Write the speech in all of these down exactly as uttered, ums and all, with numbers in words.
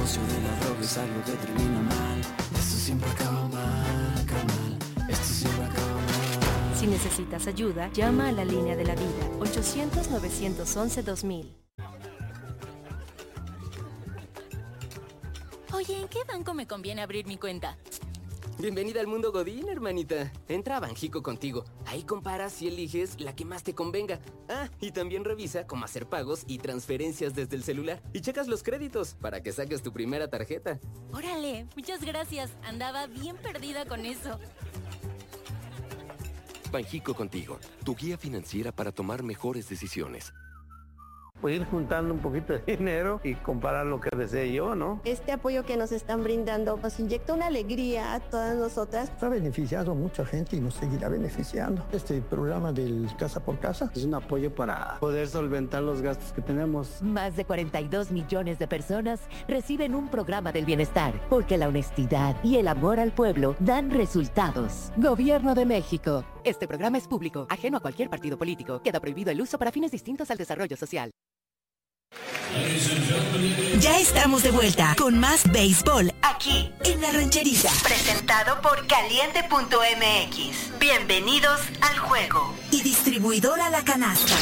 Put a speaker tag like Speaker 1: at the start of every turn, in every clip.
Speaker 1: negocio de la droga es algo que termina mal. Esto siempre acaba mal, carnal. Esto siempre acaba mal.
Speaker 2: Si necesitas ayuda, llama a la línea de la vida, ochocientos, novecientos once, dos mil.
Speaker 3: Oye, ¿en qué banco me conviene abrir mi cuenta?
Speaker 4: Bienvenida al mundo Godín, hermanita. Entra a Banjico Contigo. Ahí comparas y eliges la que más te convenga. Ah, y también revisa cómo hacer pagos y transferencias desde el celular. Y checas los créditos para que saques tu primera tarjeta.
Speaker 3: Órale, muchas gracias. Andaba bien perdida con eso.
Speaker 5: Banjico Contigo, tu guía financiera para tomar mejores decisiones.
Speaker 6: Pues ir juntando un poquito de dinero y comparar lo que desee yo, ¿no?
Speaker 7: Este apoyo que nos están brindando nos inyecta una alegría a todas nosotras.
Speaker 8: Ha beneficiado a mucha gente y nos seguirá beneficiando. Este programa del Casa por Casa
Speaker 6: es un apoyo para poder solventar los gastos que tenemos.
Speaker 9: Más de cuarenta y dos millones de personas reciben un programa del bienestar, porque la honestidad y el amor al pueblo dan resultados. Gobierno de México. Este programa es público, ajeno a cualquier partido político. Queda prohibido el uso para fines distintos al desarrollo social.
Speaker 10: Ya estamos de vuelta con más béisbol aquí en La Rancherita. Presentado por Caliente punto M X. Bienvenidos al juego. Y distribuidora La Canasta.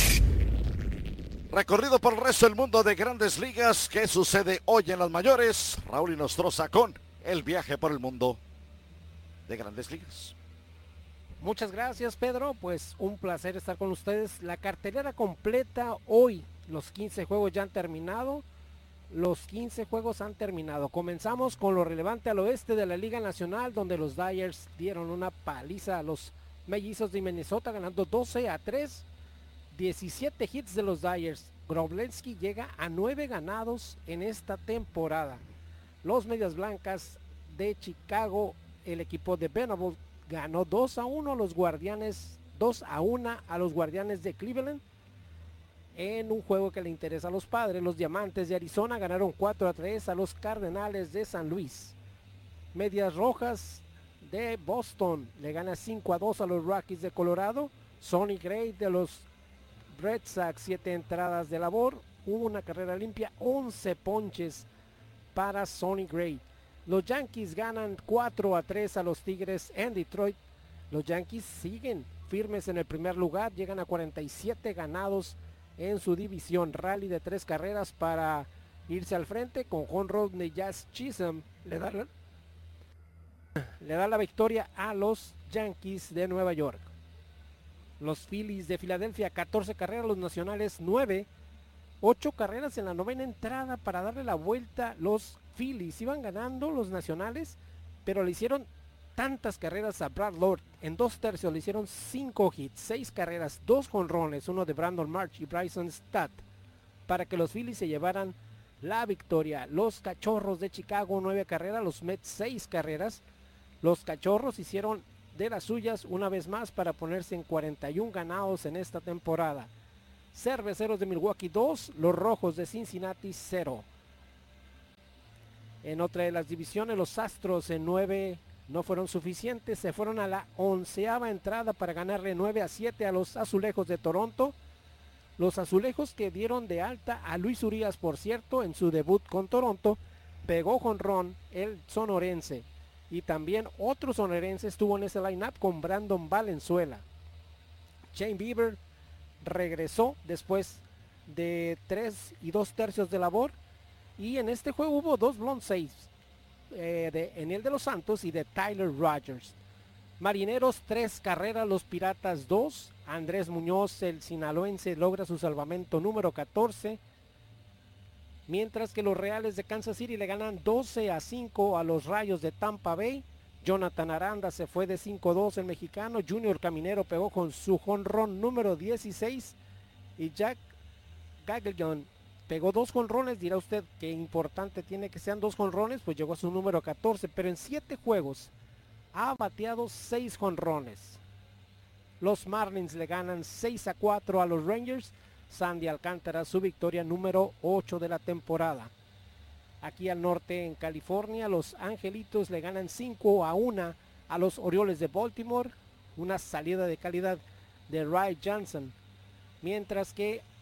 Speaker 11: Recorrido por el resto del mundo de Grandes Ligas. ¿Qué sucede hoy en las mayores? Raúl Inostroza con el viaje por el mundo de Grandes Ligas.
Speaker 12: Muchas gracias, Pedro. Pues un placer estar con ustedes. La cartelera completa hoy. Los quince juegos ya han terminado. Los quince juegos han terminado. Comenzamos con lo relevante al oeste de la Liga Nacional, donde los Dyers dieron una paliza a los Mellizos de Minnesota, ganando doce a tres. diecisiete hits de los Dyers. Grobleski llega a nueve ganados en esta temporada. Los Medias Blancas de Chicago, el equipo de Venable, ganó dos a uno a los Guardianes, dos a uno a los Guardianes de Cleveland. En un juego que le interesa a los Padres, los Diamantes de Arizona ganaron cuatro a tres a los Cardenales de San Luis. Medias Rojas de Boston le gana cinco a dos a los Rockies de Colorado. Sonny Gray de los Red Sox, siete entradas de labor, hubo una carrera limpia, once ponches para Sonny Gray. Los Yankees ganan cuatro a tres a los Tigres en Detroit. Los Yankees siguen firmes en el primer lugar, llegan a cuarenta y siete ganados en su división. Rally de tres carreras para irse al frente con jonrón de Jazz Chisholm. Le da, la, le da la victoria a los Yankees de Nueva York. Los Phillies de Filadelfia, catorce carreras, los Nacionales nueve. ocho carreras en la novena entrada para darle la vuelta. Los Phillies iban ganando los Nacionales, pero le hicieron tantas carreras a Brad Lord. En dos tercios le hicieron cinco hits, seis carreras, dos jonrones, uno de Brandon March y Bryson Stott, para que los Phillies se llevaran la victoria. Los Cachorros de Chicago, nueve carreras, los Mets seis carreras. Los Cachorros hicieron de las suyas una vez más para ponerse en cuarenta y uno ganados en esta temporada. Cerveceros de Milwaukee dos, los Rojos de Cincinnati cero. En otra de las divisiones, los Astros en nueve no fueron suficientes, se fueron a la onceava entrada para ganarle nueve a siete a los Azulejos de Toronto. Los Azulejos que dieron de alta a Luis Urías, por cierto, en su debut con Toronto, pegó jonrón el sonorense. Y también otro sonorense estuvo en ese line-up con Brandon Valenzuela. Shane Bieber regresó después de tres y dos tercios de labor. Y en este juego hubo dos blown saves. Eh, de, en el de los Santos y de Tyler Rogers. Marineros tres carreras, los Piratas dos. Andrés Muñoz, el sinaloense, logra su salvamento número catorce. Mientras que los Reales de Kansas City le ganan doce a cinco a los Rayos de Tampa Bay. Jonathan Aranda se fue de cinco a dos el mexicano. Junior Caminero pegó con su jonrón número dieciséis. Y Jack Gagellon pegó dos jonrones. Dirá usted qué importante tiene que sean dos jonrones, pues llegó a su número catorce, pero en siete juegos ha bateado seis jonrones. Los Marlins le ganan seis a cuatro a los Rangers. Sandy Alcántara, su victoria número ocho de la temporada. Aquí al norte en California, los Angelitos le ganan cinco a uno a los Orioles de Baltimore. Una salida de calidad de Ray Johnson. Mientras que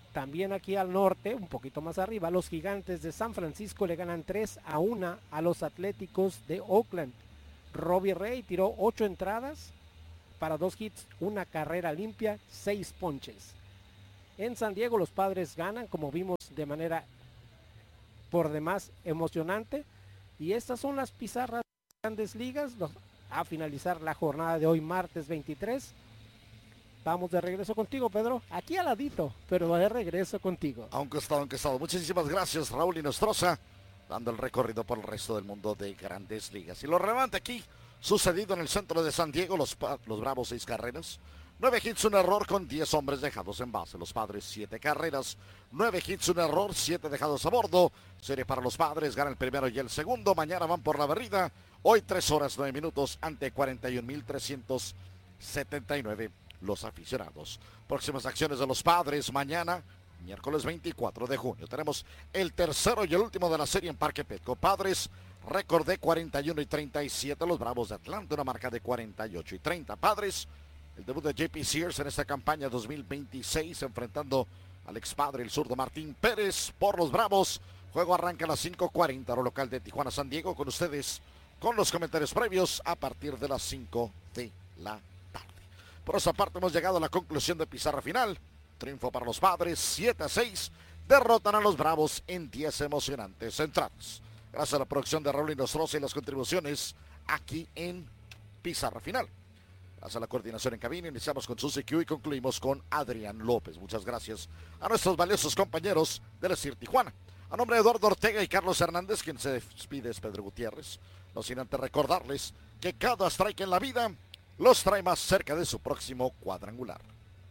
Speaker 12: También aquí al norte, un poquito más arriba, los Gigantes de San Francisco le ganan tres a uno a los Atléticos de Oakland. Robbie Ray tiró ocho entradas para dos hits, una carrera limpia, seis ponches. En San Diego los Padres ganan, como vimos, de manera por demás emocionante. Y estas son las pizarras de Grandes Ligas a finalizar la jornada de hoy, martes veintitrés. Vamos de regreso contigo, Pedro, aquí al ladito, pero de regreso contigo.
Speaker 11: Aunque estado, aunque estado. Muchísimas gracias, Raúl Inostroza, dando el recorrido por el resto del mundo de Grandes Ligas. Y lo relevante aquí, sucedido en el centro de San Diego, los, los Bravos seis carreras, nueve hits, un error con diez hombres dejados en base. Los Padres siete carreras, nueve hits, un error, siete dejados a bordo. Serie para los Padres, gana el primero y el segundo. Mañana van por la barrida. Hoy tres horas nueve minutos ante cuarenta y un mil trescientos setenta y nueve los aficionados. Próximas acciones de los Padres mañana, miércoles veinticuatro de junio. Tenemos el tercero y el último de la serie en Parque Petco. Padres, récord de cuarenta y uno y treinta y siete. Los Bravos de Atlanta, una marca de cuarenta y ocho y treinta. Padres, el debut de J P Sears en esta campaña dos mil veintiséis, enfrentando al expadre, el zurdo Martín Pérez, por los Bravos. Juego arranca a las cinco cuarenta, hora local de Tijuana, San Diego, con ustedes, con los comentarios previos a partir de las cinco de la tarde. Por esa parte hemos llegado a la conclusión de pizarra final. Triunfo para los Padres, siete a seis. Derrotan a los Bravos en diez emocionantes entradas. Gracias a la producción de Raúl Inostroza y las contribuciones aquí en pizarra final. Gracias a la coordinación en cabina, iniciamos con Suzy Q y concluimos con Adrián López. Muchas gracias a nuestros valiosos compañeros del S I R Tijuana. A nombre de Eduardo Ortega y Carlos Hernández, quien se despide es Pedro Gutiérrez. No sin antes recordarles que cada strike en la vida los trae más cerca de su próximo cuadrangular.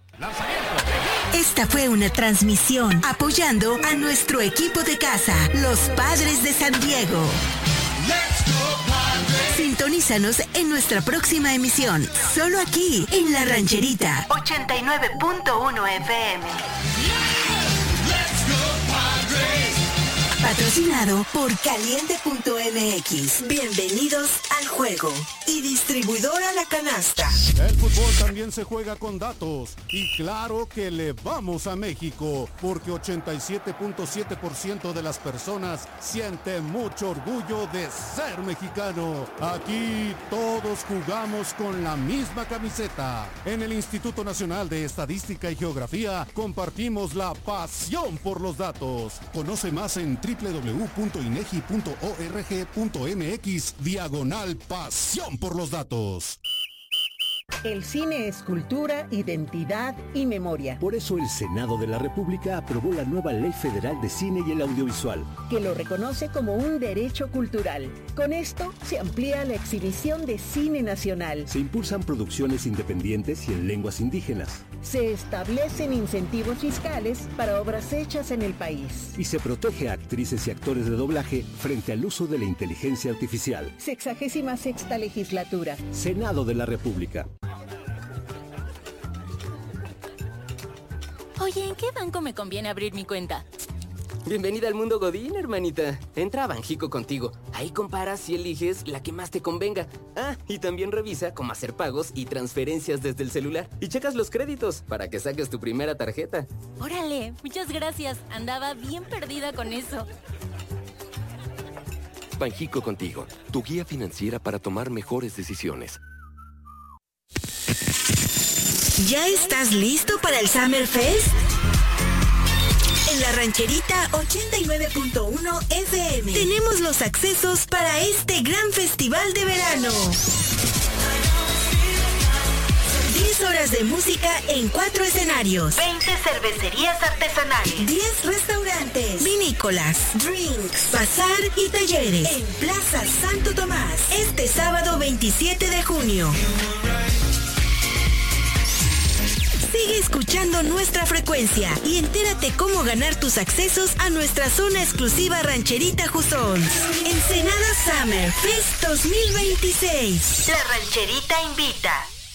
Speaker 10: Esta fue una transmisión apoyando a nuestro equipo de casa, los Padres de San Diego. Sintonízanos en nuestra próxima emisión, solo aquí en La Rancherita, ochenta y nueve punto uno F M. Patrocinado por Caliente punto M X. Bienvenidos al juego. Y distribuidora La Canasta.
Speaker 13: El fútbol también se juega con datos. Y claro que le vamos a México, porque ochenta y siete punto siete por ciento de las personas siente mucho orgullo de ser mexicano. Aquí todos jugamos con la misma camiseta. En el Instituto Nacional de Estadística y Geografía compartimos la pasión por los datos. Conoce más en doble u doble u doble u punto inegi punto org punto m x diagonal pasión por los datos.
Speaker 14: El cine es cultura, identidad y memoria.
Speaker 15: Por eso el Senado de la República aprobó la nueva Ley Federal de Cine y el Audiovisual,
Speaker 14: que lo reconoce como un derecho cultural. Con esto se amplía la exhibición de cine nacional.
Speaker 15: Se impulsan producciones independientes y en lenguas indígenas.
Speaker 14: Se establecen incentivos fiscales para obras hechas en el país.
Speaker 15: Y se protege a actrices y actores de doblaje frente al uso de la inteligencia artificial.
Speaker 14: Sexagésima sexta legislatura.
Speaker 15: Senado de la República.
Speaker 3: Oye, ¿en qué banco me conviene abrir mi cuenta?
Speaker 4: Bienvenida al mundo Godín, hermanita. Entra a Banjico contigo. Ahí comparas y eliges la que más te convenga. Ah, y también revisa cómo hacer pagos y transferencias desde el celular. Y checas los créditos para que saques tu primera tarjeta.
Speaker 3: Órale, muchas gracias. Andaba bien perdida con eso.
Speaker 5: Banjico contigo, tu guía financiera para tomar mejores decisiones.
Speaker 10: ¿Ya estás listo para el Summer Fest? En La Rancherita ochenta y nueve punto uno F M tenemos los accesos para este gran festival de verano. diez horas de música en cuatro escenarios. veinte cervecerías artesanales. diez restaurantes. Vinícolas, drinks, bazar y talleres. En Plaza Santo Tomás. Este sábado veintisiete de junio. Sigue escuchando nuestra frecuencia y entérate cómo ganar tus accesos a nuestra zona exclusiva Rancherita Jusón. Ensenada Summer Fest dos mil veintiséis. La Rancherita invita.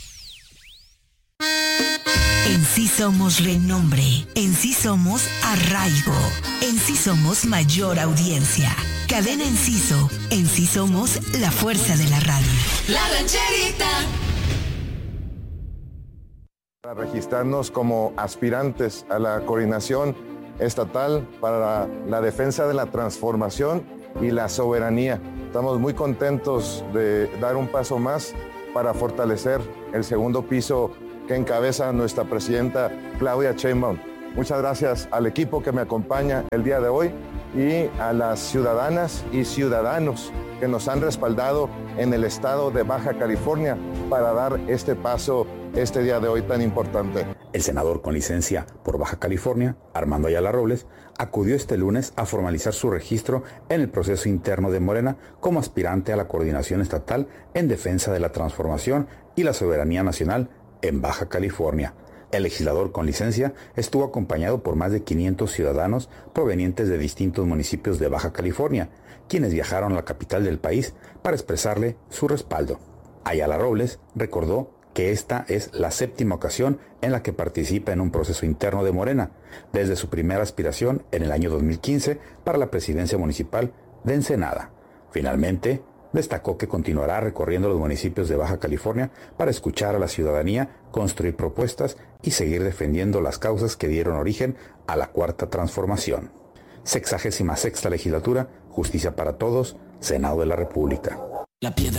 Speaker 10: En sí somos renombre, en sí somos arraigo, en sí somos mayor audiencia. Cadena Enciso, en sí somos la fuerza de la radio.
Speaker 16: La Rancherita. Para registrarnos como aspirantes a la coordinación estatal para la defensa de la transformación y la soberanía. Estamos muy contentos de dar un paso más para fortalecer el segundo piso que encabeza nuestra presidenta Claudia Sheinbaum. Muchas gracias al equipo que me acompaña el día de hoy y a las ciudadanas y ciudadanos que nos han respaldado en el estado de Baja California para dar este paso este día de hoy tan importante.
Speaker 17: El senador con licencia por Baja California, Armando Ayala Robles, acudió este lunes a formalizar su registro en el proceso interno de Morena como aspirante a la coordinación estatal en defensa de la transformación y la soberanía nacional en Baja California. El legislador con licencia estuvo acompañado por más de quinientos ciudadanos provenientes de distintos municipios de Baja California, quienes viajaron a la capital del país para expresarle su respaldo. Ayala Robles recordó que esta es la séptima ocasión en la que participa en un proceso interno de Morena, desde su primera aspiración en el año dos mil quince para la presidencia municipal de Ensenada. Finalmente, destacó que continuará recorriendo los municipios de Baja California para escuchar a la ciudadanía, construir propuestas y seguir defendiendo las causas que dieron origen a la Cuarta Transformación. Sexagésima sexta legislatura, Justicia para Todos, Senado de la República.
Speaker 1: La piedra.